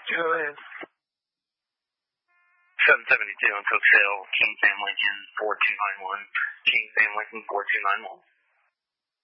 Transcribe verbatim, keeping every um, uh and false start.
Go ahead. seven seventy-two on Cook Hill, King Sam Lincoln, four two nine one. King Sam Lincoln, four two nine one.